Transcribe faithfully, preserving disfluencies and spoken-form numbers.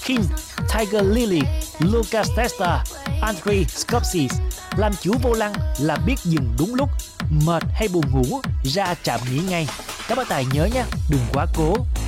King, Tiger Lily, Lucas Testa, Andrei Skopsis. Làm chủ vô lăng là biết dừng đúng lúc, mệt hay buồn ngủ ra trạm nghỉ ngay. Các bác tài nhớ nha, đừng quá cố.